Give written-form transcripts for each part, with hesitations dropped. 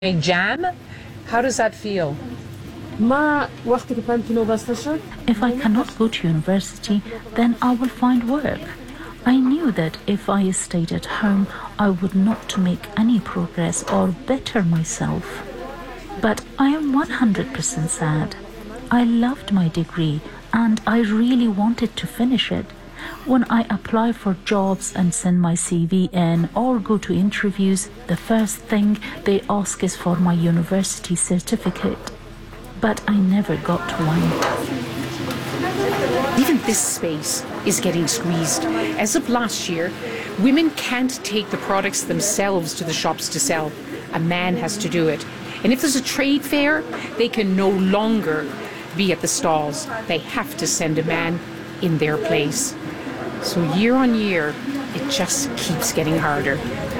jam. How does that feel? If I cannot go to university, then I will find work. I knew that if I stayed at home, I would not make any progress or better myself. But I am 100% sad. I loved my degree and I really wanted to finish it. When I apply for jobs and send my CV in or go to interviews, the first thing they ask is for my university certificate. But I never got one. Even this space is getting squeezed. As of last year, women can't take the products themselves to the shops to sell. A man has to do it. And if there's a trade fair, they can no longer be at the stalls. They have to send a man in their place. So year on year, it just keeps getting harder.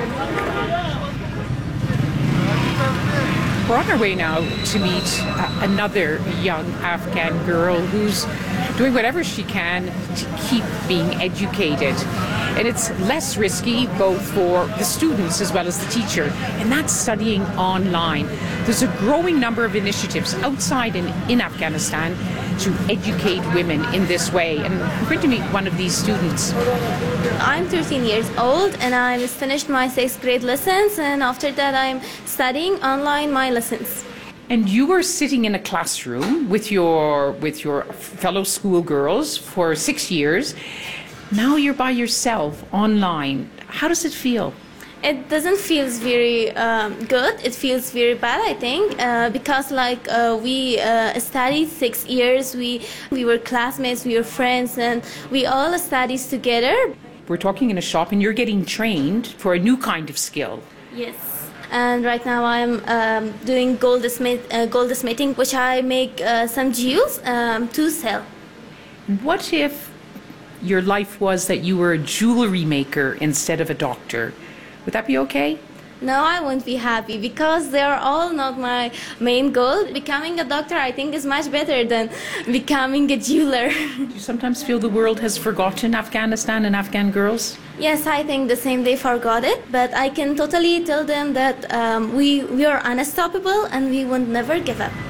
We're on our way now to meet another young Afghan girl who's doing whatever she can to keep being educated. And it's less risky both for the students as well as the teacher, and that's studying online. There's a growing number of initiatives outside and in Afghanistan to educate women in this way, and we're going to meet one of these students. I'm 13 years old and I finished my 6th grade lessons, and after that I'm studying online my lessons. And you were sitting in a classroom with your fellow schoolgirls for 6 years. Now you're by yourself online. How does it feel? It doesn't feel very good. It feels very bad, I think, because we studied 6 years. We were classmates, we were friends, and we all studied together. We're talking in a shop and you're getting trained for a new kind of skill. Yes. And right now I'm doing goldsmithing, which I make some jewels to sell. What if your life was that you were a jewelry maker instead of a doctor? Would that be okay? No, I won't be happy because they are all not my main goal. Becoming a doctor, I think, is much better than becoming a jeweler. Do you sometimes feel the world has forgotten Afghanistan and Afghan girls? Yes, I think the same. They forgot it, but I can totally tell them that we are unstoppable and we will never give up.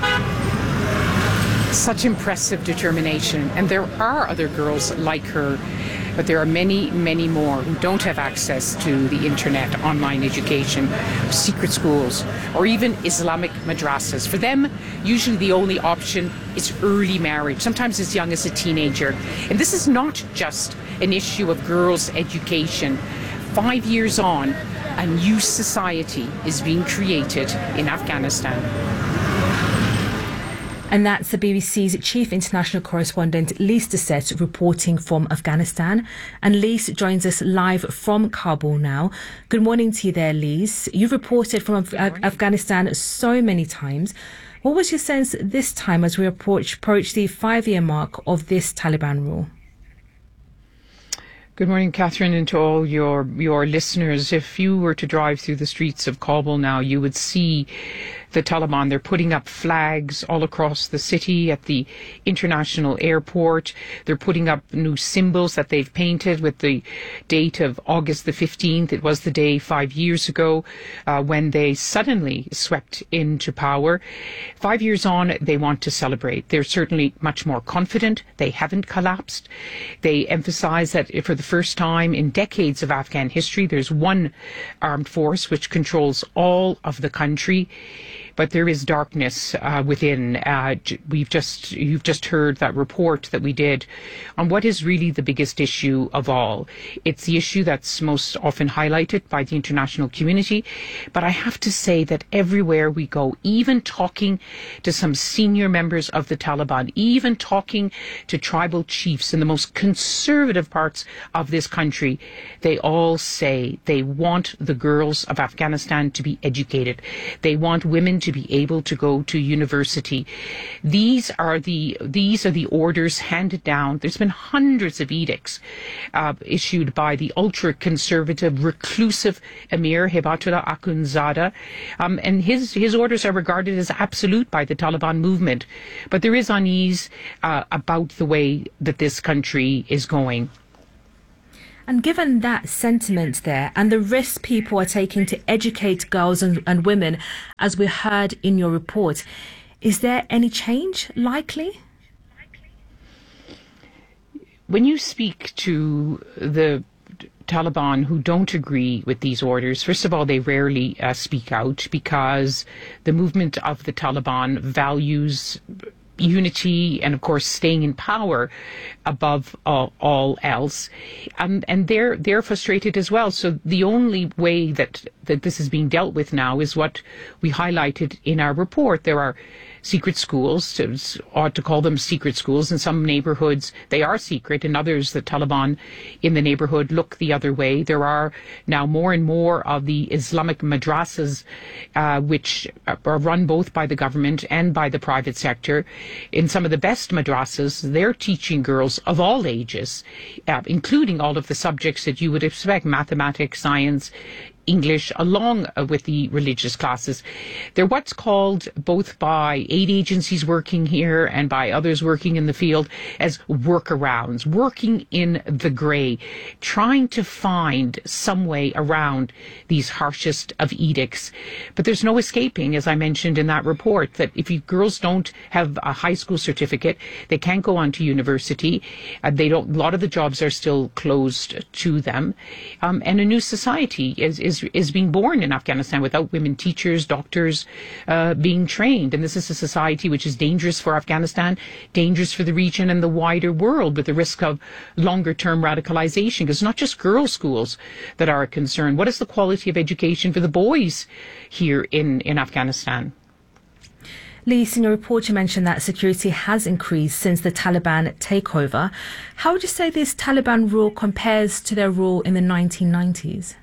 Such impressive determination, and there are other girls like her, but there are many, many more who don't have access to the internet, online education, secret schools, or even Islamic madrasas. For them, usually the only option is early marriage, sometimes as young as a teenager. And this is not just an issue of girls' education. 5 years on, a new society is being created in Afghanistan. And that's the BBC's chief international correspondent, Lise Doucet, reporting from Afghanistan. And Lise joins us live from Kabul now. Good morning to you there, Lise. You've reported from Afghanistan so many times. What was your sense this time as we approach the 5-year mark of this Taliban rule? Good morning, Catherine, and to all your listeners. If you were to drive through the streets of Kabul now, you would see the Taliban. They're putting up flags all across the city at the international airport. They're putting up new symbols that they've painted with the date of August the 15th. It was the day 5 years ago when they suddenly swept into power. 5 years on, they want to celebrate. They're certainly much more confident. They haven't collapsed. They emphasize that for the first time in decades of Afghan history, there's one armed force which controls all of the country. But there is darkness within. You've just heard that report that we did on what is really the biggest issue of all. It's the issue that's most often highlighted by the international community. But I have to say that everywhere we go, even talking to some senior members of the Taliban, even talking to tribal chiefs in the most conservative parts of this country, they all say they want the girls of Afghanistan to be educated. They want women to be able to go to university. These are the orders handed down. There's been hundreds of edicts issued by the ultra-conservative, reclusive Emir Hibatullah Akhundzada, and his orders are regarded as absolute by the Taliban movement. But there is unease about the way that this country is going. And given that sentiment there and the risks people are taking to educate girls and women, as we heard in your report, is there any change likely? When you speak to the Taliban who don't agree with these orders, first of all, they rarely speak out because the movement of the Taliban values unity and, of course, staying in power above all else. And they're frustrated as well. So the only way that this is being dealt with now is what we highlighted in our report. There are secret schools, ought to call them secret schools. In some neighborhoods, they are secret. In others, the Taliban in the neighborhood look the other way. There are now more and more of the Islamic madrasas, which are run both by the government and by the private sector. In some of the best madrasas, they're teaching girls of all ages, including all of the subjects that you would expect, mathematics, science, English, along with the religious classes. They're what's called, both by aid agencies working here and by others working in the field, as workarounds, working in the grey, trying to find some way around these harshest of edicts. But there's no escaping, as I mentioned in that report, that if girls don't have a high school certificate, they can't go on to university. A lot of the jobs are still closed to them. And a new society is being born in Afghanistan without women teachers, doctors being trained. And this is a society which is dangerous for Afghanistan, dangerous for the region and the wider world, with the risk of longer-term radicalization. Because it's not just girls' schools that are a concern. What is the quality of education for the boys here in Afghanistan? Lise, in your report you mentioned that security has increased since the Taliban takeover. How would you say this Taliban rule compares to their rule in the 1990s?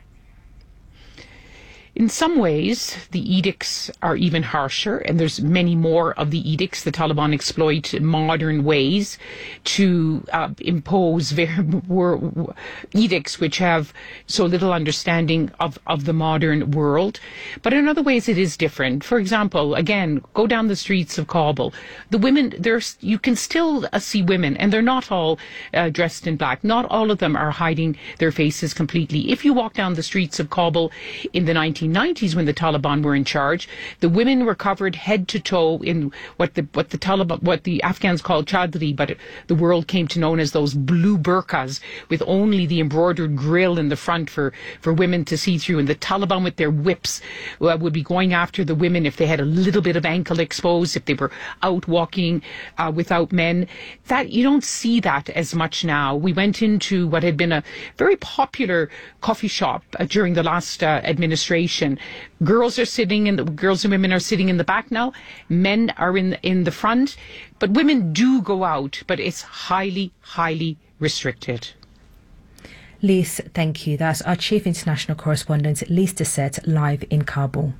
In some ways, the edicts are even harsher, and there's many more of the edicts. The Taliban exploit modern ways to impose edicts which have so little understanding of the modern world. But in other ways, it is different. For example, again, go down the streets of Kabul. The women, you can still see women, and they're not all dressed in black. Not all of them are hiding their faces completely. If you walk down the streets of Kabul in the 1990s, when the Taliban were in charge, the women were covered head to toe in what the Afghans called chadri, but the world came to know as those blue burqas with only the embroidered grill in the front for women to see through. And the Taliban with their whips would be going after the women if they had a little bit of ankle exposed, if they were out walking without men. That you don't see that as much now. We went into what had been a very popular coffee shop during the last administration. Girls and women are sitting in the back now. Men are in the front, but women do go out, but it's highly, highly restricted. Lise, thank you. That's our chief international correspondent, Lise Doucette, live in Kabul.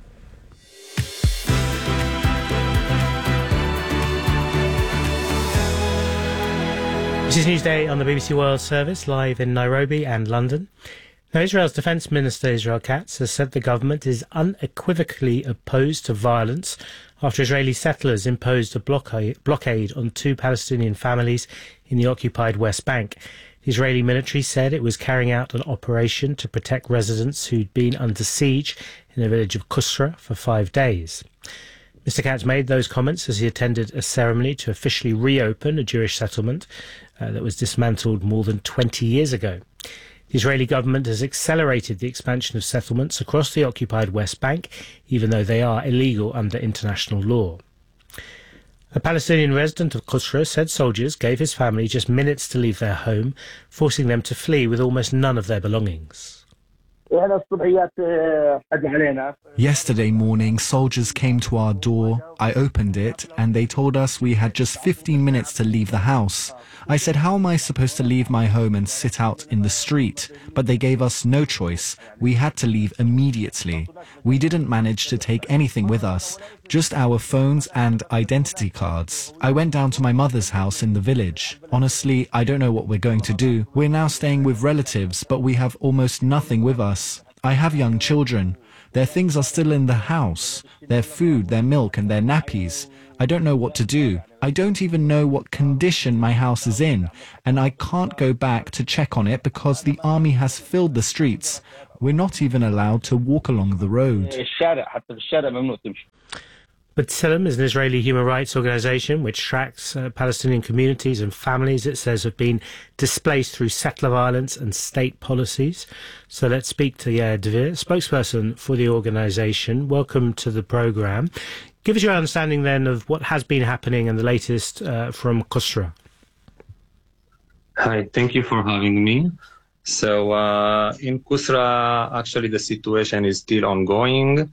This is Newsday on the BBC World Service, live in Nairobi and London. Now, Israel's Defence Minister Israel Katz has said the government is unequivocally opposed to violence after Israeli settlers imposed a blockade on 2 Palestinian families in the occupied West Bank. The Israeli military said it was carrying out an operation to protect residents who'd been under siege in the village of Kusra for 5 days. Mr. Katz made those comments as he attended a ceremony to officially reopen a Jewish settlement that was dismantled more than 20 years ago. The Israeli government has accelerated the expansion of settlements across the occupied West Bank, even though they are illegal under international law. A Palestinian resident of Kusra said soldiers gave his family just minutes to leave their home, forcing them to flee with almost none of their belongings. Yesterday morning, soldiers came to our door. I opened it and they told us we had just 15 minutes to leave the house. I said, how am I supposed to leave my home and sit out in the street? But they gave us no choice. We had to leave immediately. We didn't manage to take anything with us, just our phones and identity cards. I went down to my mother's house in the village. Honestly, I don't know what we're going to do. We're now staying with relatives, but we have almost nothing with us. I have young children. Their things are still in the house. Their food, their milk and their nappies. I don't know what to do. I don't even know what condition my house is in, and I can't go back to check on it because the army has filled the streets. We're not even allowed to walk along the road. B'Tselem is an Israeli human rights organisation which tracks Palestinian communities and families it says have been displaced through settler violence and state policies. So let's speak to Yair Dvir, spokesperson for the organisation. Welcome to the programme. Give us your understanding then of what has been happening and the latest from Qusra. Hi, thank you for having me. So in Qusra, actually the situation is still ongoing.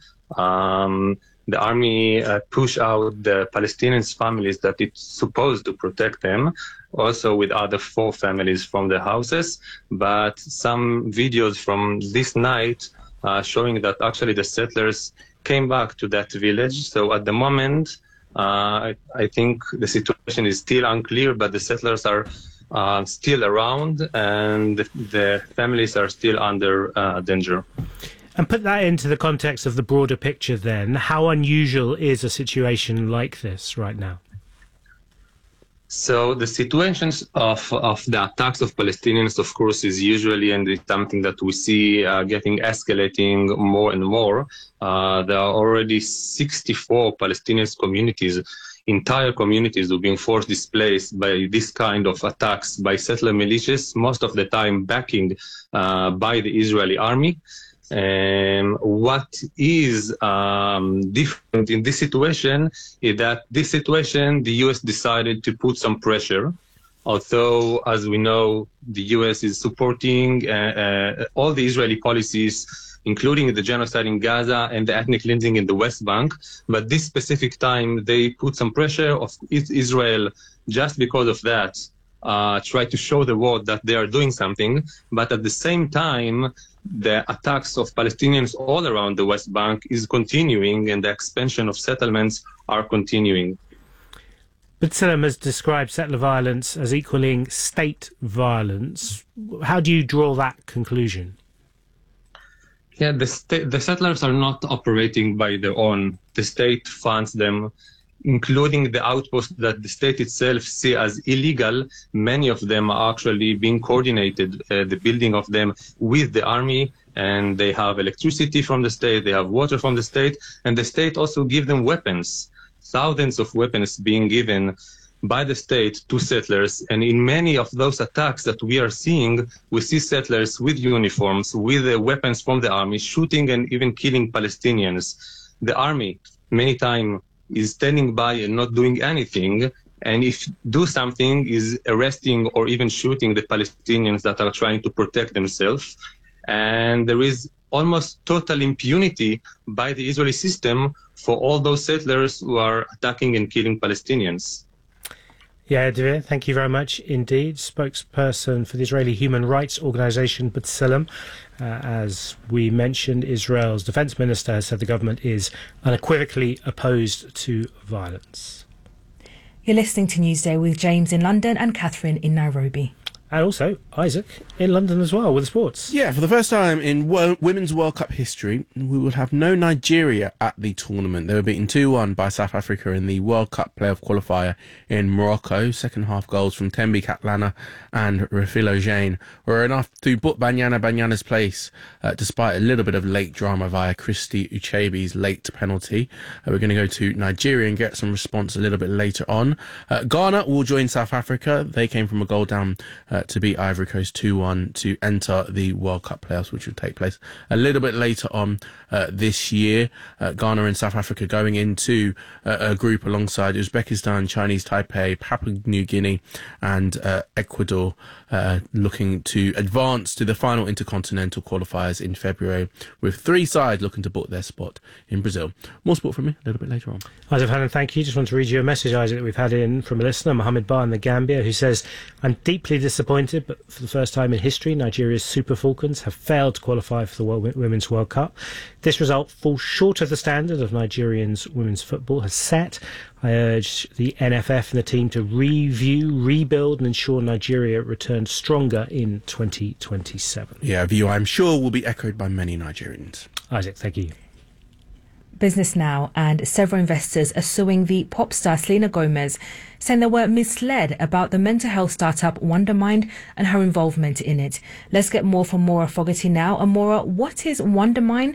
The army push out the Palestinian families that it's supposed to protect them, also with other 4 families from the houses. But some videos from this night showing that actually the settlers came back to that village. So at the moment, I think the situation is still unclear, but the settlers are still around and the families are still under danger. And put that into the context of the broader picture then. How unusual is a situation like this right now? So the situations of the attacks of Palestinians, of course, is usually, and it's something that we see getting escalating more and more. There are already 64 Palestinian communities, entire communities who are being forced displaced by this kind of attacks by settler militias, most of the time backing by the Israeli army. What is different in this situation is that this situation, the U.S. decided to put some pressure. Although, as we know, the U.S. is supporting all the Israeli policies, including the genocide in Gaza and the ethnic cleansing in the West Bank. But this specific time, they put some pressure of Israel just because of that. Try to show the world that they are doing something, but at the same time, the attacks of Palestinians all around the West Bank is continuing and the expansion of settlements are continuing. B'Tselem has described settler violence as equaling state violence. How do you draw that conclusion? Yeah, the settlers are not operating by their own. The state funds them, including the outposts that the state itself see as illegal. Many of them are actually being coordinated, the building of them with the army, and they have electricity from the state, they have water from the state, and the state also give them weapons. Thousands of weapons being given by the state to settlers, and in many of those attacks that we are seeing, we see settlers with uniforms, with weapons from the army, shooting and even killing Palestinians. The army, many times, is standing by and not doing anything, and if do something is arresting or even shooting the Palestinians that are trying to protect themselves. And there is almost total impunity by the Israeli system for all those settlers who are attacking and killing Palestinians. Yair Dvir, thank you very much indeed. Spokesperson for the Israeli human rights organisation B'Tselem. As we mentioned, Israel's defence minister has said the government is unequivocally opposed to violence. You're listening to Newsday with James in London and Catherine in Nairobi. And also Isaac in London as well with sports. Yeah, for the first time in Women's World Cup history, we will have no Nigeria at the tournament. They were beaten 2-1 by South Africa in the World Cup playoff qualifier in Morocco. Second half goals from Tembi Katlana and Refilo Jane were enough to put Banyana's place, despite a little bit of late drama via Christy Uchebi's late penalty. We're going to go to Nigeria and get some response a little bit later on. Ghana will join South Africa. They came from a goal down to beat Ivory Coast 2-1 to enter the World Cup playoffs, which will take place a little bit later on this year. Ghana and South Africa going into a group alongside Uzbekistan, Chinese Taipei, Papua New Guinea and Ecuador, looking to advance to the final intercontinental qualifiers in February, with 3 sides looking to book their spot in Brazil. More sport from me a little bit later on. Isaac Hannon, thank you. Just want to read you a message, Isaac, that we've had in from a listener, Mohammed Bar in the Gambia, who says, I'm deeply disappointed, but for the first time in history, Nigeria's Super Falcons have failed to qualify for the Women's World Cup. This result falls short of the standard of Nigerians women's football has set. I urge the NFF and the team to review, rebuild and ensure Nigeria returns stronger in 2027. Yeah, a view I'm sure will be echoed by many Nigerians. Isaac, thank you. Business Now and several investors are suing the pop star Selena Gomez, saying they were misled about the mental health startup Wondermind and her involvement in it. Let's get more from Maura Fogarty now. And Maura, what is Wondermind,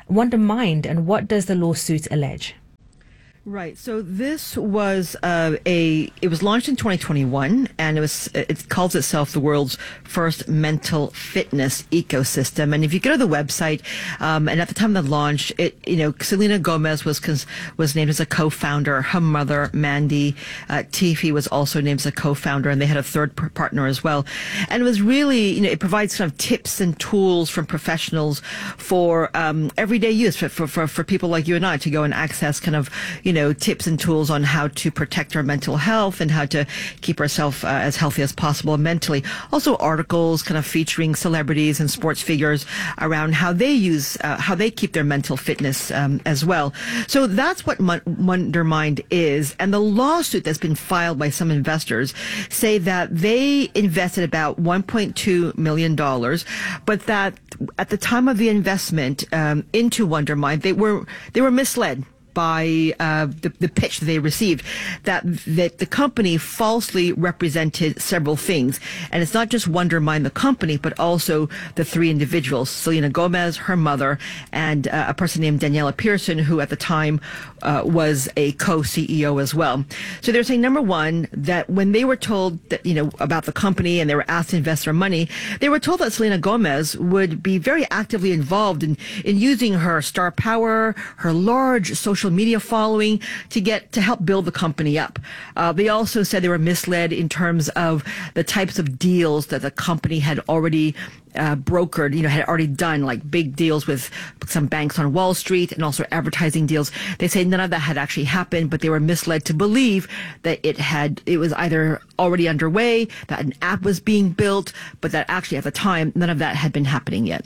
and what does the lawsuit allege? Right. So this was it was launched in 2021, and it calls itself the world's first mental fitness ecosystem. And if you go to the website, and at the time of the launch, Selena Gomez was named as a co-founder. Her mother, Mandy Teefey, was also named as a co-founder, and they had a third partner as well. And it was really, it provides kind of tips and tools from professionals for everyday use for people like you and I to go and access kind of, tips and tools on how to protect our mental health and how to keep ourselves as healthy as possible mentally. Also articles kind of featuring celebrities and sports figures around how they keep their mental fitness as well. So that's what Wondermind is. And the lawsuit that's been filed by some investors say that they invested about $1.2 million, but that at the time of the investment into Wondermind, they were misled by the pitch that they received, that the company falsely represented several things. And it's not just Wondermind, the company, but also the three individuals, Selena Gomez, her mother, and a person named Daniela Pearson, who at the time was a co-CEO as well. So they're saying, number one, that when they were told that, about the company and they were asked to invest their money, they were told that Selena Gomez would be very actively involved in using her star power, her large social media following to help build the company up. They also said they were misled in terms of the types of deals that the company had already brokered, had already done, like big deals with some banks on Wall Street and also advertising deals. They say none of that had actually happened, but they were misled to believe that it was either already underway, that an app was being built, but that actually at the time, none of that had been happening yet.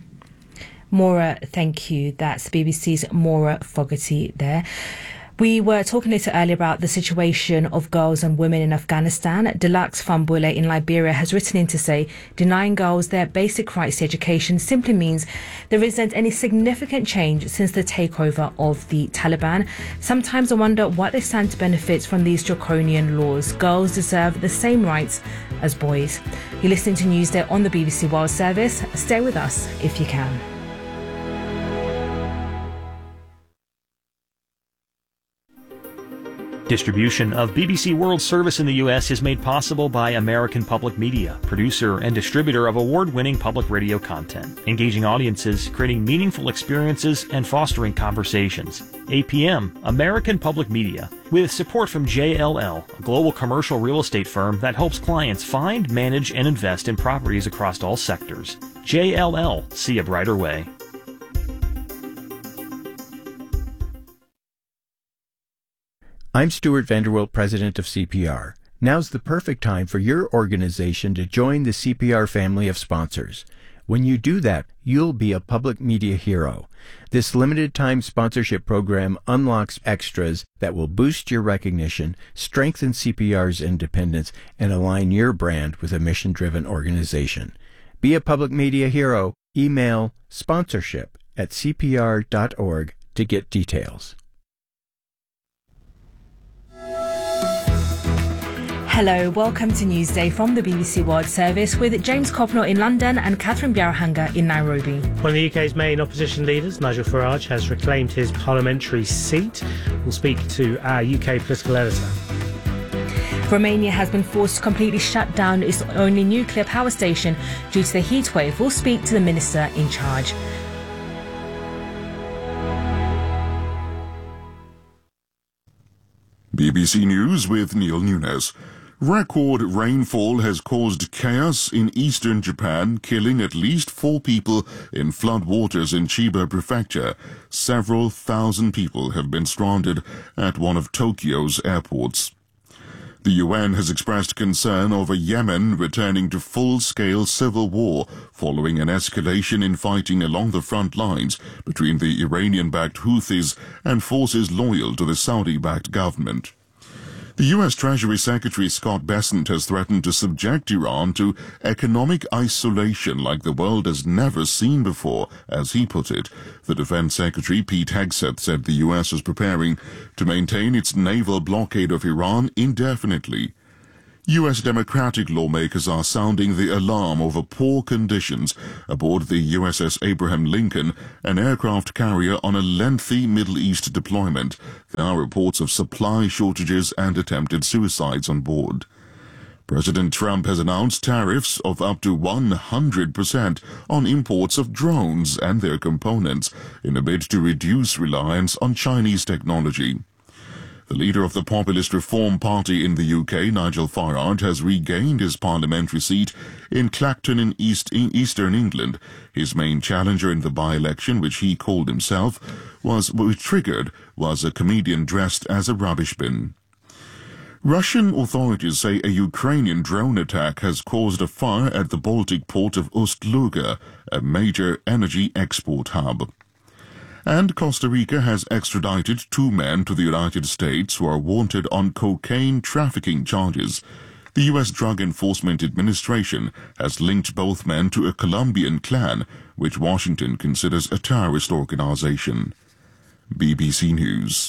Maura, thank you. That's BBC's Maura Fogarty there. We were talking a little earlier about the situation of girls and women in Afghanistan. Deluxe Fambule in Liberia has written in to say denying girls their basic rights to education simply means there isn't any significant change since the takeover of the Taliban. Sometimes I wonder what they stand to benefit from these draconian laws. Girls deserve the same rights as boys. You're listening to Newsday on the BBC World Service. Stay with us if you can. Distribution of BBC World Service in the U.S. is made possible by American Public Media, producer and distributor of award-winning public radio content, engaging audiences, creating meaningful experiences, and fostering conversations. APM, American Public Media, with support from JLL, a global commercial real estate firm that helps clients find, manage, and invest in properties across all sectors. JLL, see a brighter way. I'm Stuart Vanderwilt, president of CPR. Now's the perfect time for your organization to join the CPR family of sponsors. When you do that, you'll be a public media hero. This limited-time sponsorship program unlocks extras that will boost your recognition, strengthen CPR's independence, and align your brand with a mission-driven organization. Be a public media hero. Email sponsorship@cpr.org to get details. Hello, welcome to Newsday from the BBC World Service with James Copnor in London and Catherine Biarhanga in Nairobi. One of the UK's main opposition leaders, Nigel Farage, has reclaimed his parliamentary seat. We'll speak to our UK political editor. Romania has been forced to completely shut down its only nuclear power station due to the heatwave. We'll speak to the minister in charge. BBC News with Neil Nunes. Record rainfall has caused chaos in eastern Japan, killing at least 4 people in floodwaters in Chiba Prefecture. Several thousand people have been stranded at one of Tokyo's airports. The UN has expressed concern over Yemen returning to full-scale civil war following an escalation in fighting along the front lines between the Iranian-backed Houthis and forces loyal to the Saudi-backed government. The U.S. Treasury Secretary Scott Bessent has threatened to subject Iran to economic isolation like the world has never seen before, as he put it. The Defense Secretary Pete Hegseth said the U.S. is preparing to maintain its naval blockade of Iran indefinitely. U.S. Democratic lawmakers are sounding the alarm over poor conditions aboard the USS Abraham Lincoln, an aircraft carrier on a lengthy Middle East deployment. There are reports of supply shortages and attempted suicides on board. President Trump has announced tariffs of up to 100% on imports of drones and their components in a bid to reduce reliance on Chinese technology. The leader of the Populist Reform Party in the UK, Nigel Farage, has regained his parliamentary seat in Clacton in eastern England. His main challenger in the by-election, which he called himself, was a comedian dressed as a rubbish bin. Russian authorities say a Ukrainian drone attack has caused a fire at the Baltic port of Ust-Luga, a major energy export hub. And Costa Rica has extradited 2 men to the United States who are wanted on cocaine trafficking charges. The U.S. Drug Enforcement Administration has linked both men to a Colombian clan, which Washington considers a terrorist organization. BBC News.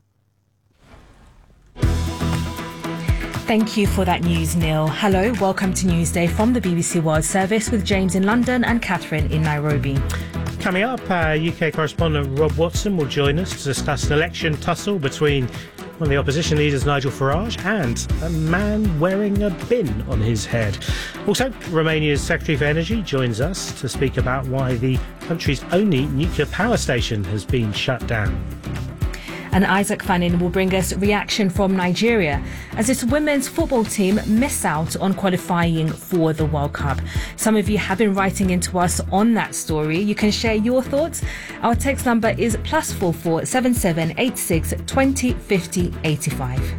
Thank you for that news, Neil. Hello, welcome to Newsday from the BBC World Service with James in London and Catherine in Nairobi. Coming up, UK correspondent Rob Watson will join us to discuss an election tussle between one of the opposition leaders, Nigel Farage, and a man wearing a bin on his head. Also, Romania's Secretary for Energy joins us to speak about why the country's only nuclear power station has been shut down. And Isaac Fannin will bring us reaction from Nigeria as its women's football team miss out on qualifying for the World Cup. Some of you have been writing into us on that story. You can share your thoughts. Our text number is +44 7786 20 50 85.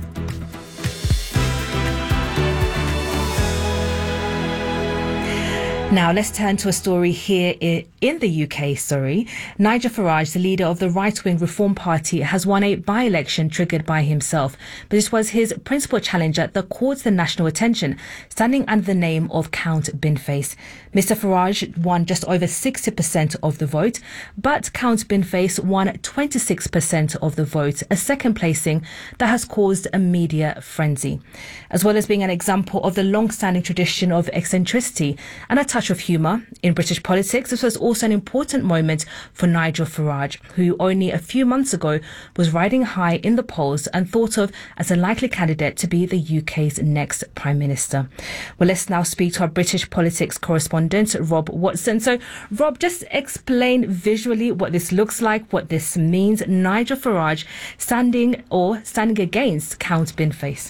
Now, let's turn to a story here in the UK. Nigel Farage, the leader of the right-wing Reform Party, has won a by-election triggered by himself. But this was his principal challenger that caught the national attention, standing under the name of Count Binface. Mr. Farage won just over 60% of the vote, but Count Binface won 26% of the vote, a second placing that has caused a media frenzy. As well as being an example of the long-standing tradition of eccentricity and a touch of humour in British politics, this was also an important moment for Nigel Farage, who only a few months ago was riding high in the polls and thought of as a likely candidate to be the UK's next Prime Minister. Well, let's now speak to our British politics correspondent, Rob Watson. So, Rob, just explain visually what this looks like, what this means. Nigel Farage standing against Count Binface.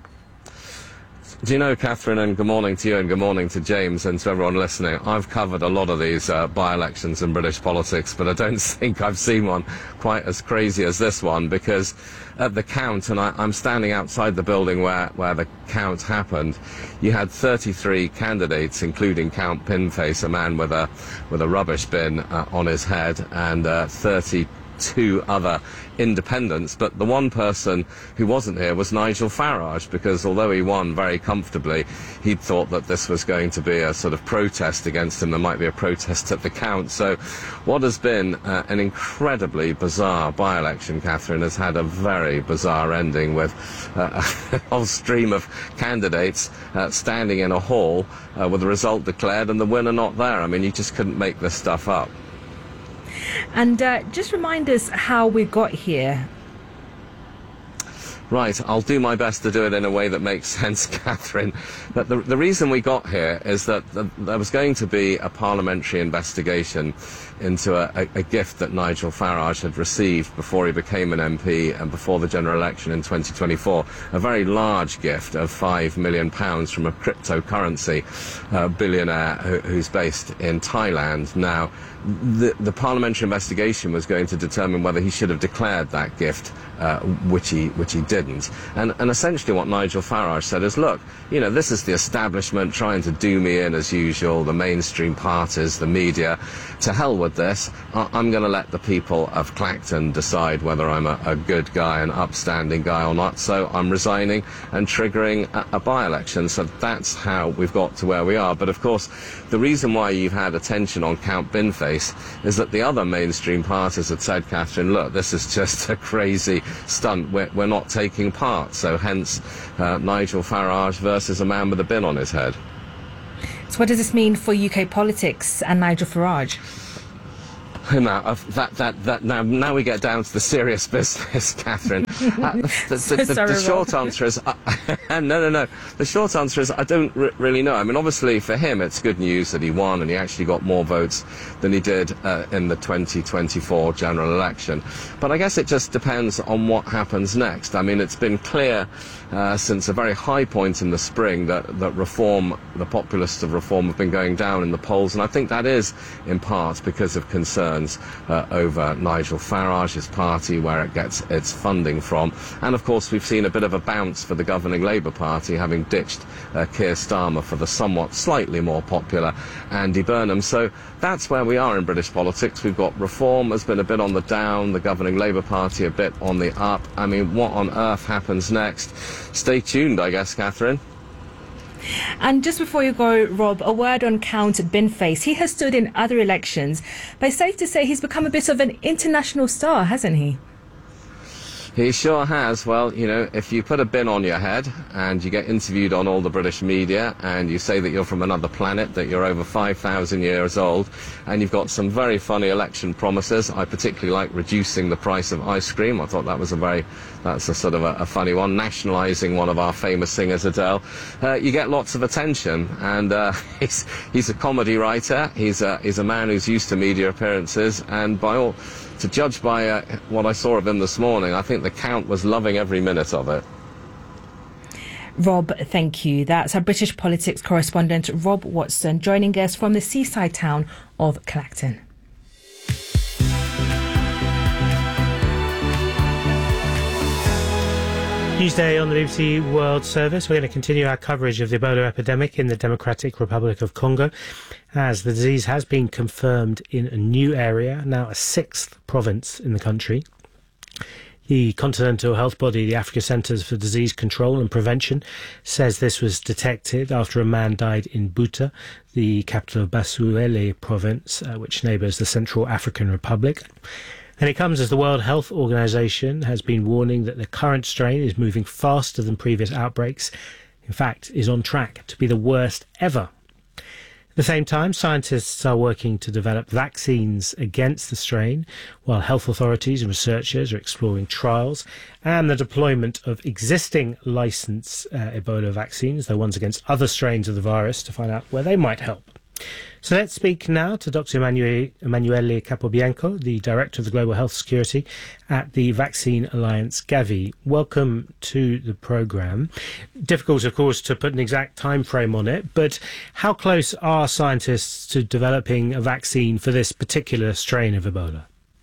Do you know, Catherine, and good morning to you and good morning to James and to everyone listening, I've covered a lot of these by-elections in British politics, but I don't think I've seen one quite as crazy as this one, because at the count, and I'm standing outside the building where the count happened, you had 33 candidates, including Count Binface, a man with a rubbish bin on his head, and 32 other independents, but the one person who wasn't here was Nigel Farage, because although he won very comfortably, he'd thought that this was going to be a sort of protest against him. There might be a protest at the count. So what has been an incredibly bizarre by-election, Catherine, has had a very bizarre ending with a whole stream of candidates standing in a hall with the result declared and the winner not there. I mean, you just couldn't make this stuff up. And just remind us how we got here. Right, I'll do my best to do it in a way that makes sense, Catherine. But the reason we got here is that there was going to be a parliamentary investigation into a gift that Nigel Farage had received before he became an MP and before the general election in 2024. A very large gift of £5 million from a cryptocurrency billionaire who's based in Thailand. Now, the parliamentary investigation was going to determine whether he should have declared that gift, which he did. didn't. And essentially what Nigel Farage said is, look, you know, this is the establishment trying to do me in as usual, the mainstream parties, the media. To hell with this. I'm going to let the people of Clacton decide whether I'm a good guy, an upstanding guy or not. So I'm resigning and triggering a by-election. So that's how we've got to where we are. But of course, the reason why you've had attention on Count Binface is that the other mainstream parties had said, Catherine, look, this is just a crazy stunt. We're not taking part. So hence Nigel Farage versus a man with a bin on his head. So what does this mean for UK politics and Nigel Farage? Now we get down to the serious business, Catherine. The short answer is no. The short answer is I don't really know. I mean, obviously for him it's good news that he won and he actually got more votes than he did in the 2024 general election. But I guess it just depends on what happens next. I mean, it's been clear since a very high point in the spring that Reform, the populists of Reform, have been going down in the polls, and I think that is in part because of concerns over Nigel Farage's party, where it gets its funding from. And of course we've seen a bit of a bounce for the governing Labour Party, having ditched Keir Starmer for the somewhat slightly more popular Andy Burnham. So that's where we are in British politics. We've got Reform has been a bit on the down, the governing Labour Party a bit on the up. I mean, what on earth happens next? Stay tuned, I guess, Catherine. And just before you go, Rob, a word on Count Binface. He has stood in other elections, but it's safe to say he's become a bit of an international star, hasn't he? He sure has. Well, you know, if you put a bin on your head and you get interviewed on all the British media and you say that you're from another planet, that you're over 5,000 years old, and you've got some very funny election promises. I particularly like reducing the price of ice cream. I thought that was that's a sort of a funny one. Nationalising one of our famous singers, Adele. You get lots of attention, and he's a comedy writer. He's a man who's used to media appearances, and to judge by what I saw of him this morning, I think the Count was loving every minute of it. Rob, thank you. That's our British politics correspondent, Rob Watson, joining us from the seaside town of Clacton. Tuesday on the BBC World Service, we're going to continue our coverage of the Ebola epidemic in the Democratic Republic of Congo, as the disease has been confirmed in a new area, now a sixth province in the country. The continental health body, the Africa Centres for Disease Control and Prevention, says this was detected after a man died in Buta, the capital of Basuele province, which neighbours the Central African Republic. And it comes as the World Health Organization has been warning that the current strain is moving faster than previous outbreaks. In fact, is on track to be the worst ever. At the same time, scientists are working to develop vaccines against the strain, while health authorities and researchers are exploring trials and the deployment of existing licensed Ebola vaccines, the ones against other strains of the virus, to find out where they might help. So let's speak now to Dr. Emanuele Capobianco, the Director of the Global Health Security at the Vaccine Alliance, Gavi. Welcome to the programme. Difficult, of course, to put an exact time frame on it, but how close are scientists to developing a vaccine for this particular strain of Ebola?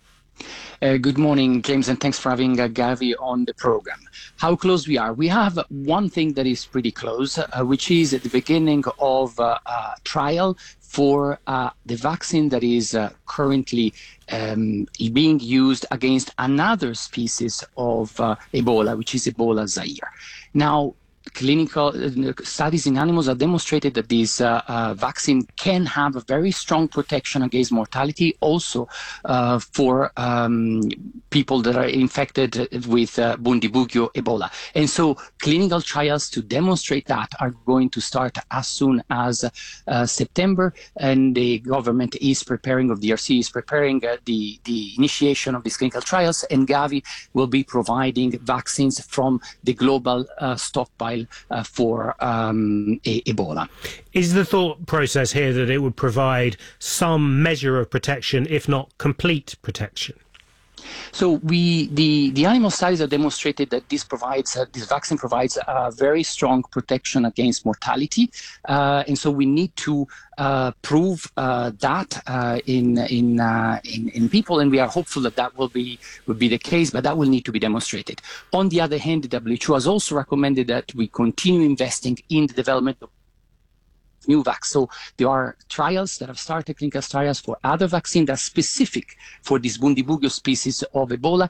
Good morning, James, and thanks for having Gavi on the program. How close we are? We have one thing that is pretty close, which is at the beginning of a trial for the vaccine that is currently being used against another species of Ebola, which is Ebola Zaire. Now, clinical studies in animals have demonstrated that this vaccine can have a very strong protection against mortality, also for people that are infected with Bundibugyo Ebola. And so clinical trials to demonstrate that are going to start as soon as September, and the government is preparing, of DRC is preparing the initiation of these clinical trials, and Gavi will be providing vaccines from the global stockpile for Ebola. Is the thought process here that it would provide some measure of protection, if not complete protection? So the animal studies have demonstrated that this vaccine provides a very strong protection against mortality, and so we need to prove that in people, and we are hopeful that will be the case, but that will need to be demonstrated. On the other hand, the WHO has also recommended that we continue investing in the development of new vaccines. So there are trials that have started, clinical trials for other vaccines that are specific for this Bundibugyo species of Ebola.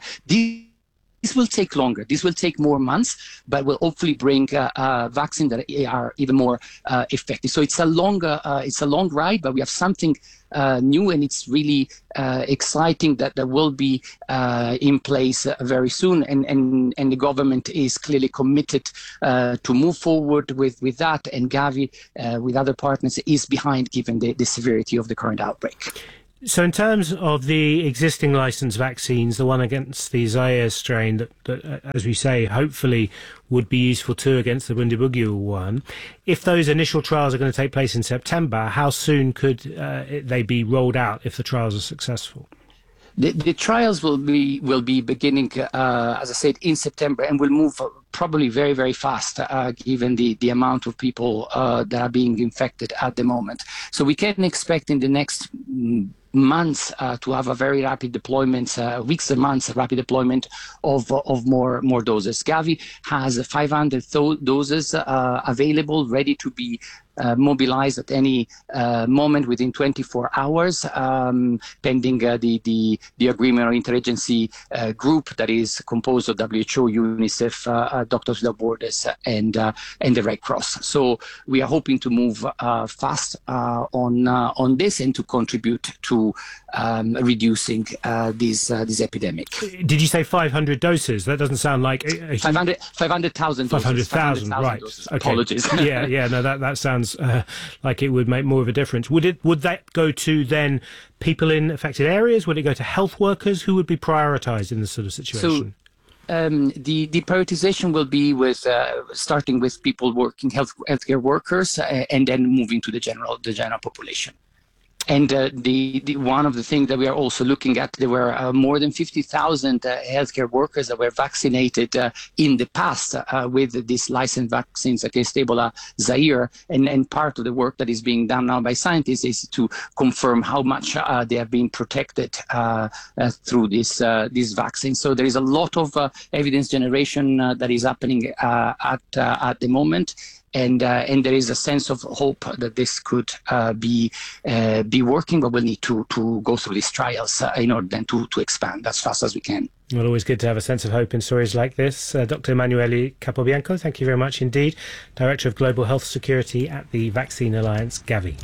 This will take longer. This will take more months, but will hopefully bring vaccines that are even more effective. So it's a long ride, but we have something new, and it's really exciting that that will be in place very soon. And the government is clearly committed to move forward with that. And Gavi, with other partners, is behind, given the severity of the current outbreak. So in terms of the existing licensed vaccines, the one against the Zaire strain that, as we say, hopefully would be useful too against the Bundibugyo one, if those initial trials are going to take place in September, how soon could they be rolled out if the trials are successful? The trials will be beginning, as I said, in September, and will move probably very, very fast, given the amount of people that are being infected at the moment. So we can expect in the next months to have a very rapid deployment, weeks and months, rapid deployment of more doses. Gavi has 500 doses available, ready to be mobilized at any moment within 24 hours, pending the agreement or interagency group that is composed of WHO, UNICEF, Doctors Without Borders, and the Red Cross. So we are hoping to move fast on this and to contribute to reducing this epidemic. Did you say 500 doses? That doesn't sound like 500,000 doses. 500,000, right? Doses. Okay. Apologies. Yeah. No, that sounds like it would make more of a difference. Would that go to then people in affected areas? Would it go to health workers? Who would be prioritised in this sort of situation? So the prioritization will be with starting with people working healthcare workers, and then moving to the general population. And the one of the things that we are also looking at, there were more than 50,000 healthcare workers that were vaccinated in the past with these licensed vaccines against Ebola Zaire. And part of the work that is being done now by scientists is to confirm how much they have been protected through this vaccine. So there is a lot of evidence generation that is happening at the moment. And there is a sense of hope that this could be working, but we'll need to go through these trials in order then to expand as fast as we can. Well, always good to have a sense of hope in stories like this. Dr. Emanuele Capobianco, thank you very much indeed. Director of Global Health Security at the Vaccine Alliance, Gavi.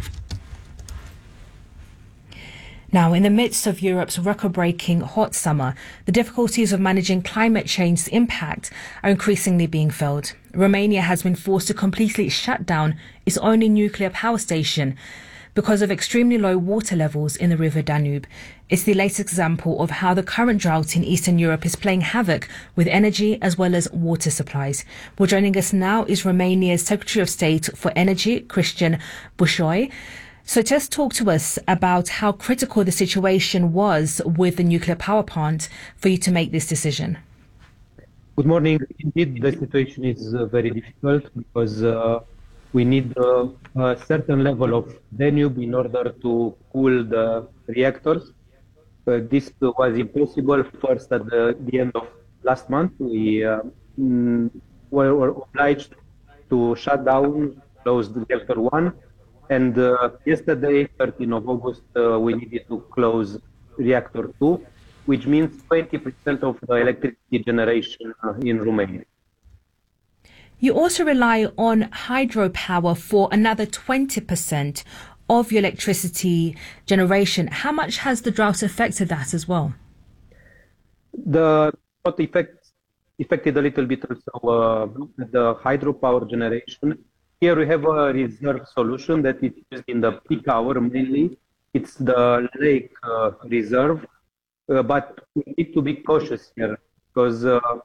Now, in the midst of Europe's record-breaking hot summer, the difficulties of managing climate change's impact are increasingly being felt. Romania has been forced to completely shut down its only nuclear power station because of extremely low water levels in the river Danube. It's the latest example of how the current drought in Eastern Europe is playing havoc with energy as well as water supplies. Well, joining us now is Romania's Secretary of State for Energy, Cristian Bușoi. So just talk to us about how critical the situation was with the nuclear power plant for you to make this decision. Good morning. Indeed, the situation is very difficult because we need a certain level of Danube in order to cool the reactors. This was impossible first at the end of last month. We were obliged to shut down, close the reactor 1. And yesterday, 13th of August, we needed to close reactor 2, which means 20% of the electricity generation in Romania. You also rely on hydropower for another 20% of your electricity generation. How much has the drought affected that as well? The drought affected a little bit also the hydropower generation. Here we have a reserve solution that is used in the peak hour mainly. It's the lake reserve, but we need to be cautious here because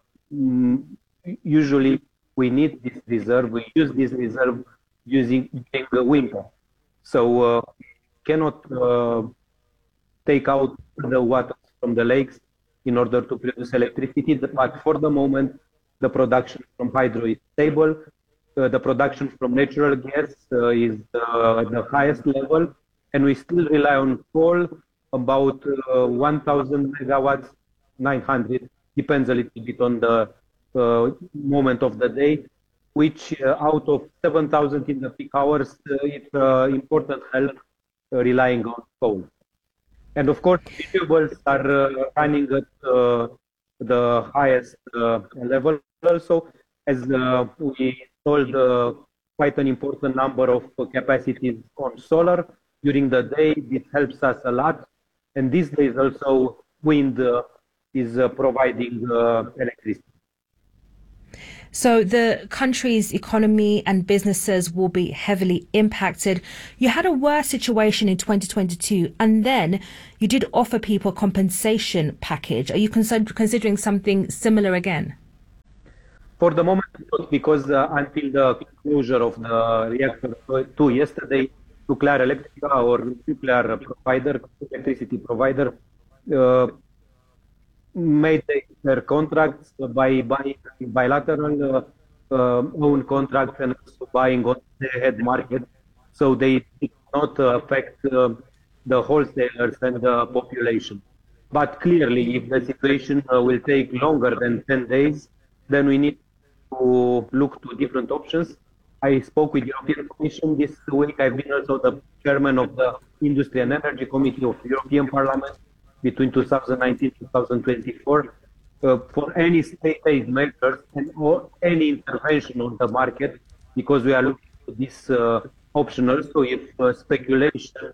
usually we need this reserve. We use this reserve during the winter. So cannot take out the water from the lakes in order to produce electricity. But for the moment, the production from hydro is stable. The production from natural gas is at the highest level, and we still rely on coal, about 1,000 megawatts, 900, depends a little bit on the moment of the day, which out of 7,000 in the peak hours, it's important help relying on coal. And of course, renewables are running at the highest level also, as we installed quite an important number of capacities on solar during the day. This helps us a lot. And these days also wind is providing electricity. So the country's economy and businesses will be heavily impacted. You had a worse situation in 2022, and then you did offer people a compensation package. Are you considering something similar again? For the moment, because until the closure of the reactor 2 yesterday, Nuclear Electrica, or nuclear provider, electricity provider, made their contracts by buying bilateral own contracts and also buying on the head market, so they did not affect the wholesalers and the population. But clearly, if the situation will take longer than 10 days, then we need to look to different options. I spoke with the European Commission this week. I've been also the chairman of the Industry and Energy Committee of the European Parliament between 2019 and 2024 for any state aid measures and or any intervention on the market, because we are looking at this optional. So if speculation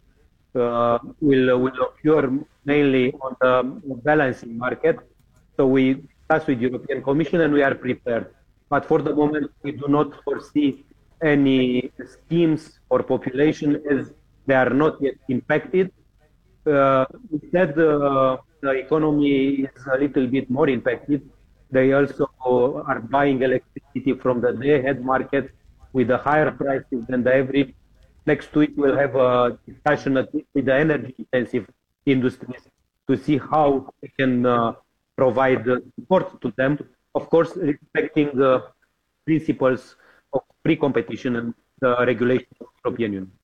will occur mainly on the balancing market, so we discuss with the European Commission and we are prepared. But for the moment, we do not foresee any schemes for population, as they are not yet impacted. Instead, the economy is a little bit more impacted. They also are buying electricity from the day-ahead market with the higher prices than the average. Next week, we'll have a discussion with the energy-intensive industries to see how we can provide support to them. Of course, respecting the principles of free competition and the regulation of the European Union.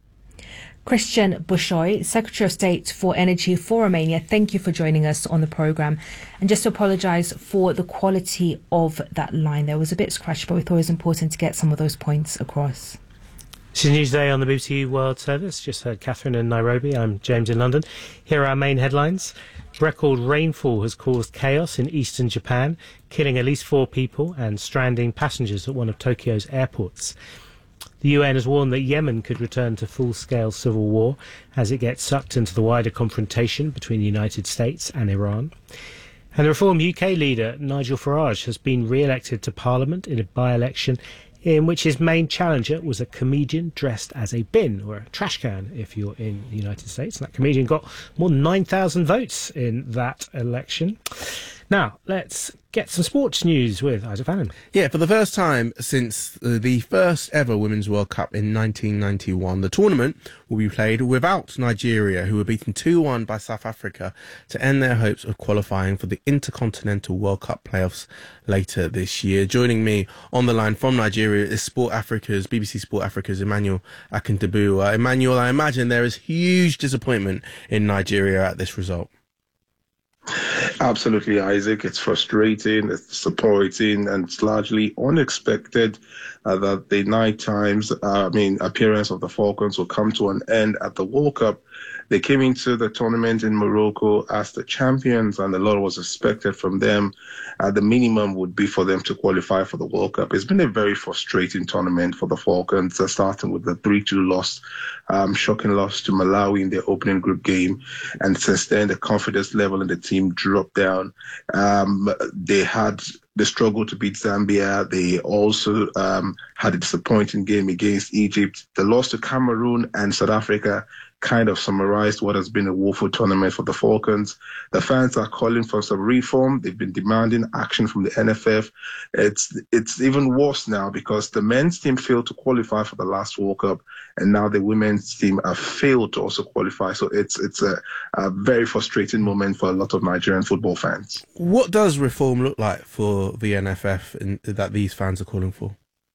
Cristian Bușoi, Secretary of State for Energy for Romania, thank you for joining us on the programme. And just to apologise for the quality of that line. There was a bit scratched, but we thought it was important to get some of those points across. This is Newsday on the BBC World Service. Just heard Catherine in Nairobi. I'm James in London. Here are our main headlines. Record rainfall has caused chaos in eastern Japan, killing at least 4 people and stranding passengers at one of Tokyo's airports. The UN has warned that Yemen could return to full-scale civil war as it gets sucked into the wider confrontation between the United States and Iran. And the Reform UK leader, Nigel Farage, has been re-elected to Parliament in a by-election in which his main challenger was a comedian dressed as a bin, or a trash can if you're in the United States. And that comedian got more than 9,000 votes in that election. Now, let's get some sports news with Isaac Fannin. Yeah, for the first time since the first ever Women's World Cup in 1991, the tournament will be played without Nigeria, who were beaten 2-1 by South Africa to end their hopes of qualifying for the Intercontinental World Cup playoffs later this year. Joining me on the line from Nigeria is BBC Sport Africa's Emmanuel Akintabu. Emmanuel, I imagine there is huge disappointment in Nigeria at this result. Absolutely, Isaac. It's frustrating, it's disappointing, and it's largely unexpected that the appearance of the Falcons will come to an end at the World Cup. They came into the tournament in Morocco as the champions, and a lot was expected from them. The minimum would be for them to qualify for the World Cup. It's been a very frustrating tournament for the Falcons, starting with the 3-2 loss, shocking loss to Malawi in their opening group game. And since then, the confidence level in the team dropped down. They struggled to beat Zambia. They also had a disappointing game against Egypt. The loss to Cameroon and South Africa kind of summarized what has been a woeful tournament for the Falcons. The fans are calling for some reform. They've been demanding action from the NFF. It's even worse now because the men's team failed to qualify for the last World Cup, and now the women's team have failed to also qualify. So it's a very frustrating moment for a lot of Nigerian football fans. What does reform look like for the NFF that these fans are calling for?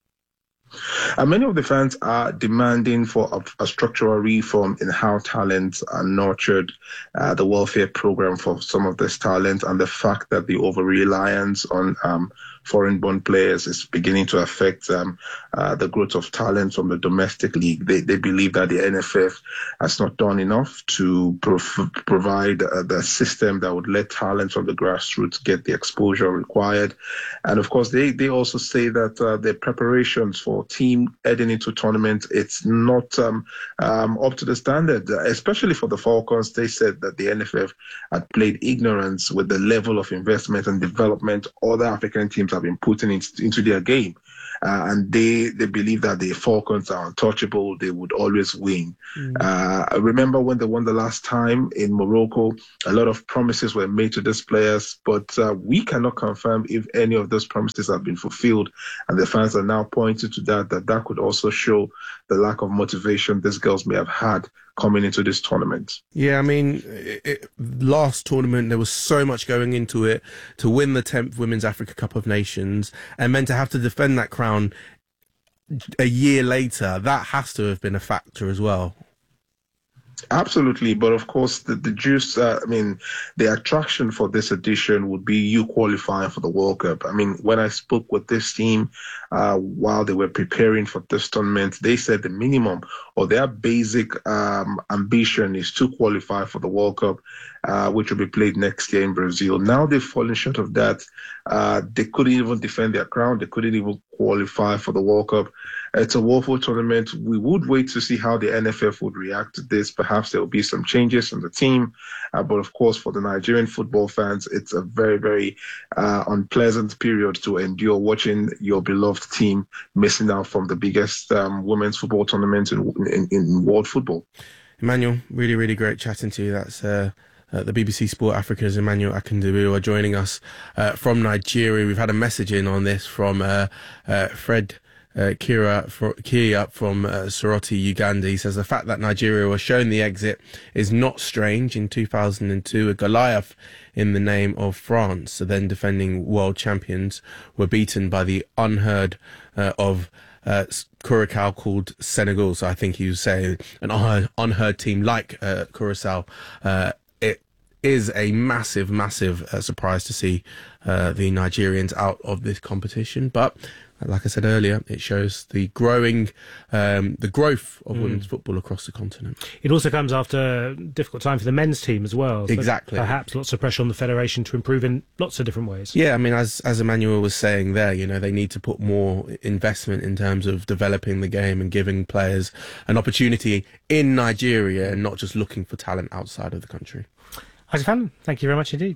Many of the fans are demanding for a structural reform in how talents are nurtured, the welfare program for some of this talent, and the fact that the over-reliance on foreign-born players is beginning to affect the growth of talent from the domestic league. They believe that the NFF has not done enough to provide the system that would let talent from the grassroots get the exposure required. And of course, they also say that the preparations for team heading into tournament, it's not up to the standard, especially for the Falcons. They said that the NFF had played ignorance with the level of investment and development other African teams have been putting into their game. And they believe that the Falcons are untouchable. They would always win. I remember when they won the last time in Morocco, a lot of promises were made to these players, but we cannot confirm if any of those promises have been fulfilled. And the fans are now pointing to that could also show the lack of motivation these girls may have had coming into this tournament. Yeah, I mean, last tournament, there was so much going into it to win the 10th Women's Africa Cup of Nations, and then to have to defend that crown a year later, that has to have been a factor as well. Absolutely, but of course, the juice, the attraction for this edition would be you qualifying for the World Cup. I mean, when I spoke with this team while they were preparing for this tournament, they said the minimum or their basic ambition is to qualify for the World Cup, which will be played next year in Brazil. Now they've fallen short of that. They couldn't even defend their crown. They couldn't even qualify for the World Cup. It's a woeful tournament. We would wait to see how the NFF would react to this. Perhaps there will be some changes in the team. But of course, for the Nigerian football fans, it's a very, very unpleasant period to endure watching your beloved team missing out from the biggest women's football tournament in world football. Emmanuel, really, really great chatting to you. That's the BBC Sport Africa's Emmanuel Akindubu are joining us from Nigeria. We've had a message in on this from Fred Kia from Soroti, Uganda. He says the fact that Nigeria was shown the exit is not strange. In 2002, a Goliath in the name of France, the then defending world champions, were beaten by the unheard of Curacao called Senegal. So I think he was saying an unheard team like Curacao. It is a massive, massive surprise to see the Nigerians out of this competition, but like I said earlier, it shows the growth of women's football across the continent. It also comes after a difficult time for the men's team as well. So exactly. Perhaps lots of pressure on the federation to improve in lots of different ways. Yeah, I mean, as Emmanuel was saying there, they need to put more investment in terms of developing the game and giving players an opportunity in Nigeria and not just looking for talent outside of the country. Isaac Fallon, thank you very much indeed.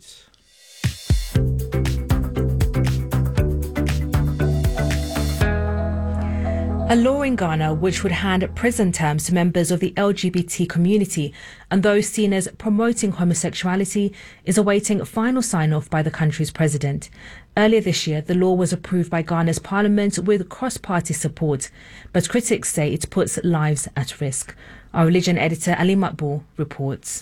A law in Ghana which would hand prison terms to members of the LGBT community and those seen as promoting homosexuality is awaiting final sign-off by the country's president. Earlier this year, the law was approved by Ghana's parliament with cross-party support, but critics say it puts lives at risk. Our religion editor Ali Matbou reports.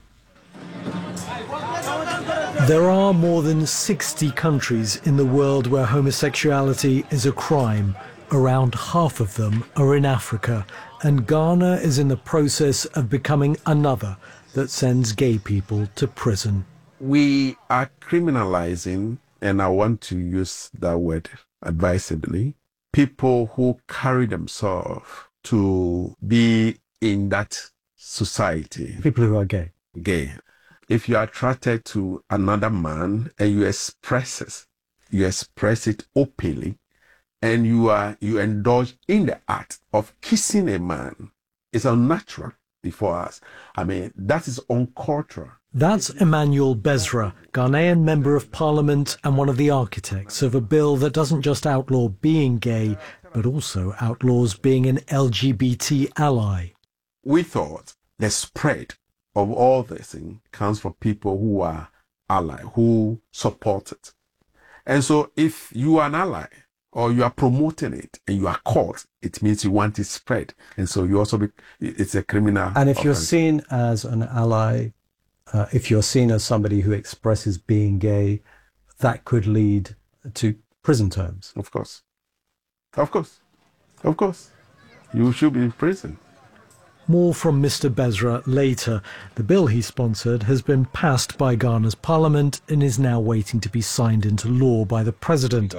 There are more than 60 countries in the world where homosexuality is a crime. Around half of them are in Africa, and Ghana is in the process of becoming another that sends gay people to prison. We are criminalizing, and I want to use that word advisedly, people who carry themselves to be in that society. People who are gay. Gay. If you are attracted to another man and you express it openly, and you indulge in the act of kissing a man, it's unnatural before us. I mean, that is uncultural. That's Emmanuel Bezra, Ghanaian Member of Parliament and one of the architects of a bill that doesn't just outlaw being gay, but also outlaws being an LGBT ally. We thought the spread of all this thing comes from people who are ally, who support it. And so if you are an ally or you are promoting it and you are caught, it means you want it spread. And so you also it's a criminal And if offense. you're seen as an ally, if you're seen as somebody who expresses being gay, that could lead to prison terms. Of course. Of course. Of course. You should be in prison. More from Mr. Besra later. The bill he sponsored has been passed by Ghana's parliament and is now waiting to be signed into law by the president.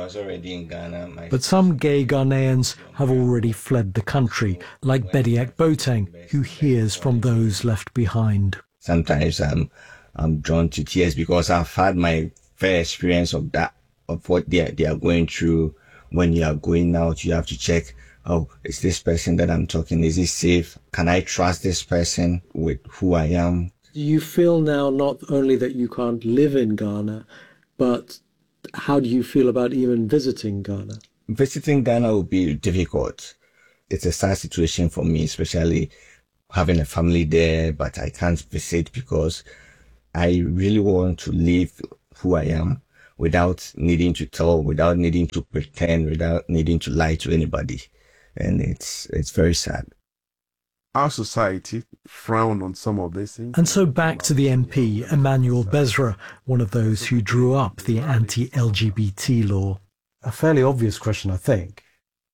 But some gay Ghanaians have already fled the country, like Bediak Boateng, who hears from those left behind. Sometimes I'm drawn to tears because I've had my fair experience of that, of what they are going through. When you are going out, you have to check, oh, is this person that I'm talking, is he safe? Can I trust this person with who I am? Do you feel now not only that you can't live in Ghana, but how do you feel about even visiting Ghana? Visiting Ghana will be difficult. It's a sad situation for me, especially having a family there, but I can't visit because I really want to live who I am without needing to tell, without needing to pretend, without needing to lie to anybody. And it's very sad. Our society frown on some of these things. And so back to the MP, Emmanuel Besra, one of those who drew up the anti-LGBT law. A fairly obvious question, I think,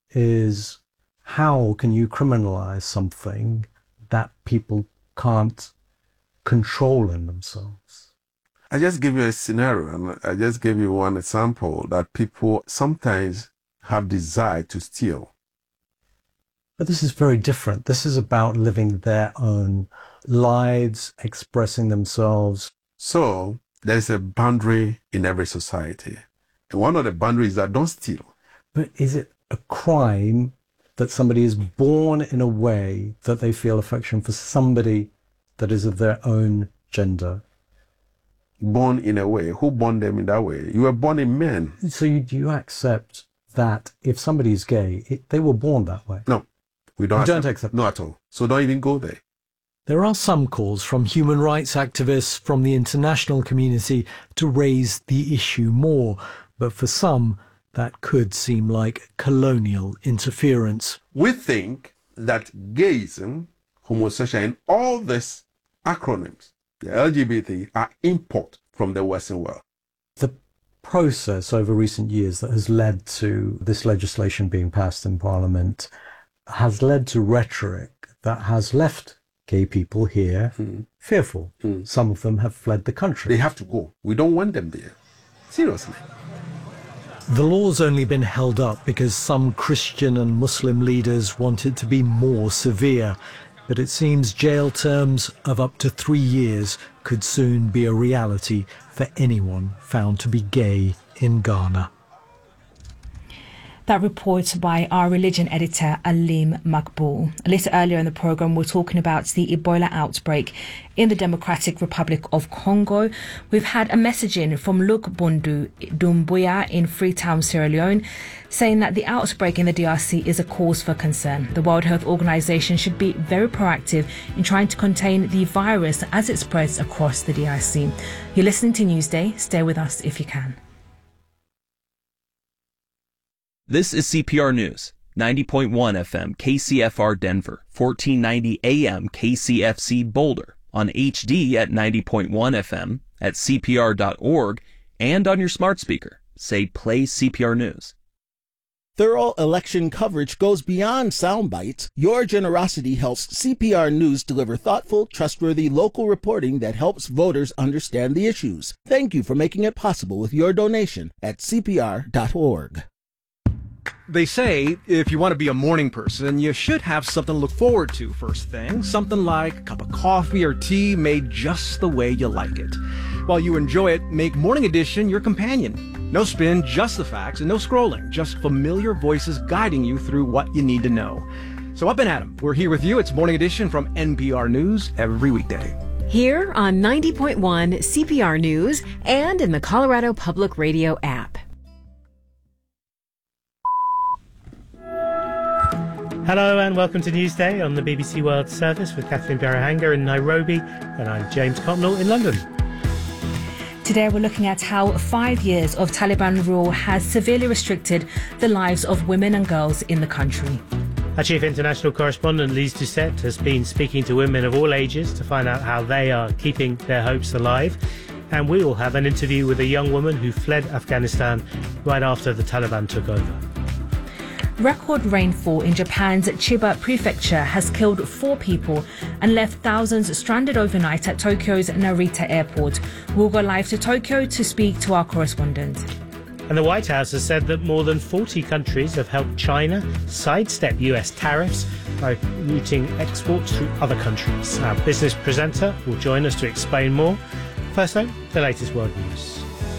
is how can you criminalize something that people can't control in themselves? I just give you a scenario, and I just gave you one example that people sometimes have desire to steal. But this is very different. This is about living their own lives, expressing themselves. So there's a boundary in every society. And one of the boundaries is that don't steal. But is it a crime that somebody is born in a way that they feel affection for somebody that is of their own gender? Born in a way? Who born them in that way? You were born in men. So do you accept that if somebody is gay, they were born that way? No. We don't accept no at all. So don't even go there. There are some calls from human rights activists from the international community to raise the issue more, but for some, that could seem like colonial interference. We think that gayism, homosexuality, and all these acronyms, the LGBT, are import from the Western world. The process over recent years that has led to this legislation being passed in Parliament has led to rhetoric that has left gay people here fearful. Some of them have fled the country. They have to go. We don't want them there. Seriously. The law's only been held up because some Christian and Muslim leaders want it to be more severe. But it seems jail terms of up to 3 years could soon be a reality for anyone found to be gay in Ghana. That report by our religion editor, Alim Makbul. A little earlier in the programme, we're talking about the Ebola outbreak in the Democratic Republic of Congo. We've had a message in from Luke Bundu Dumbuya in Freetown, Sierra Leone, saying that the outbreak in the DRC is a cause for concern. The World Health Organization should be very proactive in trying to contain the virus as it spreads across the DRC. You're listening to Newsday. Stay with us if you can. This is CPR News, 90.1 FM KCFR Denver, 1490 AM KCFC Boulder, on HD at 90.1 FM, at CPR.org, and on your smart speaker. Say play CPR News. Thorough election coverage goes beyond sound bites. Your generosity helps CPR News deliver thoughtful, trustworthy local reporting that helps voters understand the issues. Thank you for making it possible with your donation at CPR.org. They say if you want to be a morning person, you should have something to look forward to first thing. Something like a cup of coffee or tea made just the way you like it. While you enjoy it, make Morning Edition your companion. No spin, just the facts, and no scrolling. Just familiar voices guiding you through what you need to know. So up and at 'em. We're here with you. It's Morning Edition from NPR News every weekday. Here on 90.1 CPR News and in the Colorado Public Radio app. Hello and welcome to Newsday on the BBC World Service with Catherine Birahanga in Nairobi, and I'm James Cotnell in London. Today we're looking at how 5 years of Taliban rule has severely restricted the lives of women and girls in the country. Our chief international correspondent, Lise Doucette, has been speaking to women of all ages to find out how they are keeping their hopes alive. And we will have an interview with a young woman who fled Afghanistan right after the Taliban took over. Record rainfall in Japan's Chiba prefecture has killed 4 people and left thousands stranded overnight at Tokyo's Narita airport. We'll go live to Tokyo to speak to our correspondent. And the White House has said that more than 40 countries have helped China sidestep US tariffs by routing exports through other countries. Our business presenter will join us to explain more. First though, the latest world news.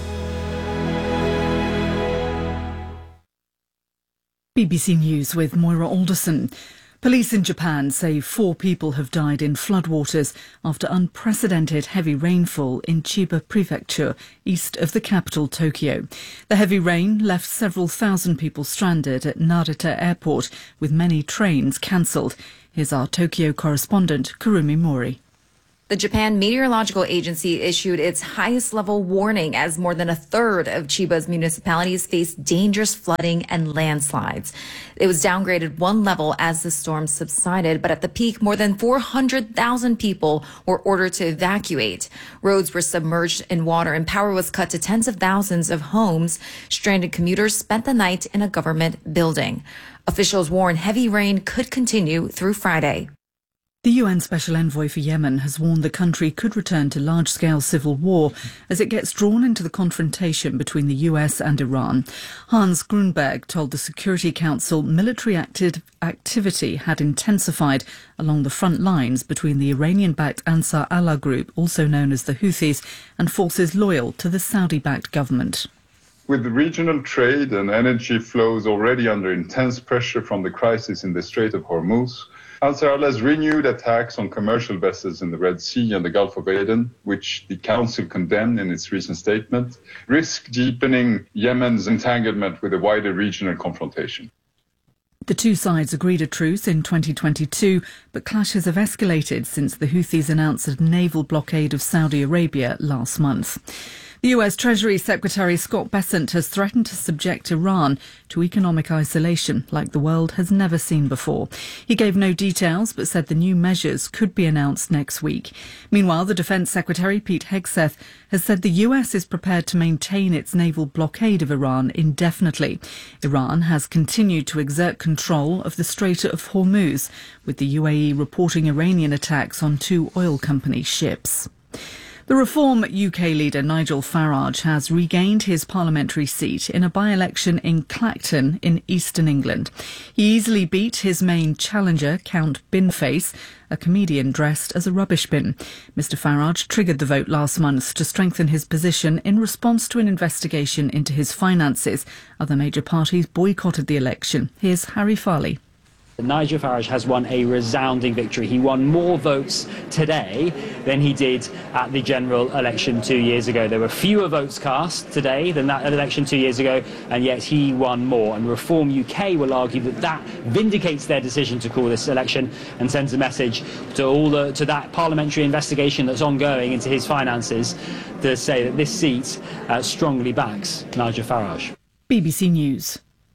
BBC News with Moira Alderson. Police in Japan say 4 people have died in floodwaters after unprecedented heavy rainfall in Chiba Prefecture, east of the capital Tokyo. The heavy rain left several thousand people stranded at Narita Airport, with many trains cancelled. Here's our Tokyo correspondent, Kurumi Mori. The Japan Meteorological Agency issued its highest level warning as more than a third of Chiba's municipalities face dangerous flooding and landslides. It was downgraded 1 level as the storm subsided, but at the peak, more than 400,000 people were ordered to evacuate. Roads were submerged in water and power was cut to tens of thousands of homes. Stranded commuters spent the night in a government building. Officials warn heavy rain could continue through Friday. The UN Special Envoy for Yemen has warned the country could return to large-scale civil war as it gets drawn into the confrontation between the US and Iran. Hans Grunberg told the Security Council military activity had intensified along the front lines between the Iranian-backed Ansar Allah group, also known as the Houthis, and forces loyal to the Saudi-backed government. With the regional trade and energy flows already under intense pressure from the crisis in the Strait of Hormuz, Ansar Allah's renewed attacks on commercial vessels in the Red Sea and the Gulf of Aden, which the Council condemned in its recent statement, risk deepening Yemen's entanglement with a wider regional confrontation. The two sides agreed a truce in 2022, but clashes have escalated since the Houthis announced a naval blockade of Saudi Arabia last month. The US Treasury Secretary Scott Bessent has threatened to subject Iran to economic isolation like the world has never seen before. He gave no details but said the new measures could be announced next week. Meanwhile, the Defence Secretary Pete Hegseth has said the US is prepared to maintain its naval blockade of Iran indefinitely. Iran has continued to exert control of the Strait of Hormuz, with the UAE reporting Iranian attacks on 2 oil company ships. The Reform UK leader Nigel Farage has regained his parliamentary seat in a by-election in Clacton in eastern England. He easily beat his main challenger, Count Binface, a comedian dressed as a rubbish bin. Mr Farage triggered the vote last month to strengthen his position in response to an investigation into his finances. Other major parties boycotted the election. Here's Harry Farley. Nigel Farage has won a resounding victory. He won more votes today than he did at the general election 2 years ago. There were fewer votes cast today than that election 2 years ago, and yet he won more. And Reform UK will argue that that vindicates their decision to call this election and sends a message to to that parliamentary investigation that's ongoing into his finances to say that this seat strongly backs Nigel Farage. BBC News.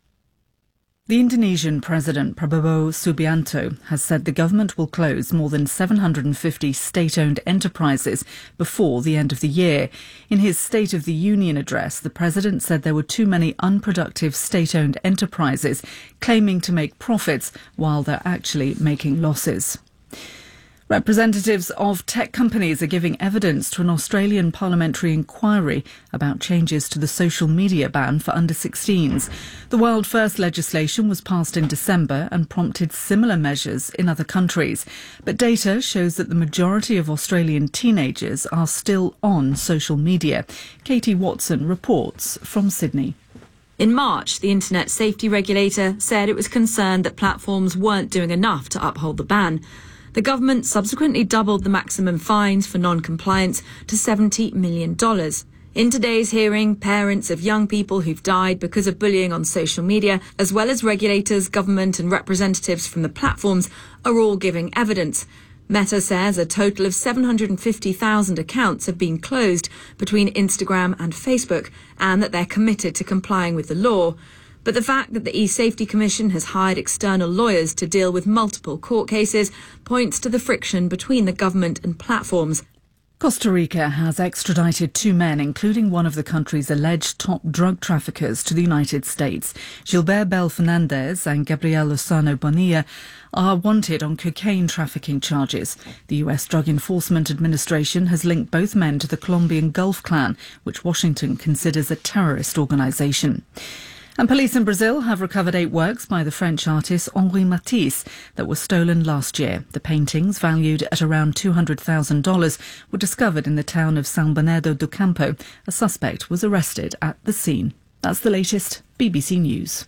The Indonesian President Prabowo Subianto has said the government will close more than 750 state-owned enterprises before the end of the year. In his State of the Union address, the president said there were too many unproductive state-owned enterprises claiming to make profits while they're actually making losses. Representatives of tech companies are giving evidence to an Australian parliamentary inquiry about changes to the social media ban for under-16s. The world first legislation was passed in December and prompted similar measures in other countries. But data shows that the majority of Australian teenagers are still on social media. Katie Watson reports from Sydney. In March, the Internet Safety Regulator said it was concerned that platforms weren't doing enough to uphold the ban. The government subsequently doubled the maximum fines for non-compliance to $70 million. In today's hearing, parents of young people who've died because of bullying on social media, as well as regulators, government and representatives from the platforms, are all giving evidence. Meta says a total of 750,000 accounts have been closed between Instagram and Facebook, and that they're committed to complying with the law. But the fact that the eSafety Commission has hired external lawyers to deal with multiple court cases points to the friction between the government and platforms. Costa Rica has extradited 2 men, including one of the country's alleged top drug traffickers, to the United States. Gilbert Bel Fernandez and Gabriel Lozano Bonilla are wanted on cocaine trafficking charges. The US Drug Enforcement Administration has linked both men to the Colombian Gulf Clan, which Washington considers a terrorist organization. And police in Brazil have recovered 8 works by the French artist Henri Matisse that were stolen last year. The paintings, valued at around $200,000, were discovered in the town of São Bernardo do Campo. A suspect was arrested at the scene. That's the latest BBC News.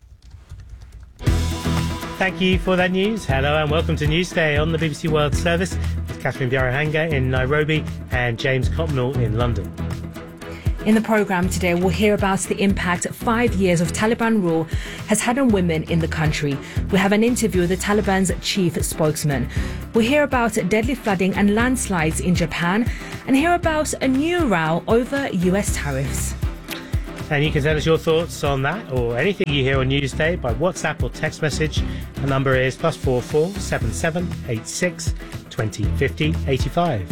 Thank you for that news. Hello and welcome to Newsday on the BBC World Service with Catherine Bjarahanga in Nairobi and James Copnall in London. In the programme today, we'll hear about the impact 5 years of Taliban rule has had on women in the country. We have an interview with the Taliban's chief spokesman. We'll hear about deadly flooding and landslides in Japan and hear about a new row over US tariffs. And you can tell us your thoughts on that or anything you hear on Newsday by WhatsApp or text message. The number is +44 77 86 20 50 85.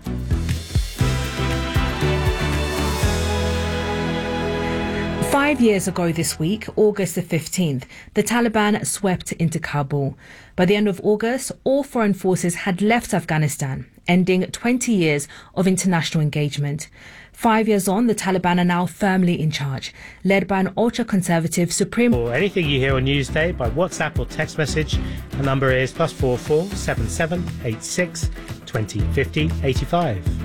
5 years ago this week, August the 15th, the Taliban swept into Kabul. By the end of August, all foreign forces had left Afghanistan, ending 20 years of international engagement. 5 years on, the Taliban are now firmly in charge, led by an ultra-conservative Supreme... Or anything you hear on Newsday by WhatsApp or text message. The number is +44 77 86 20 50 85.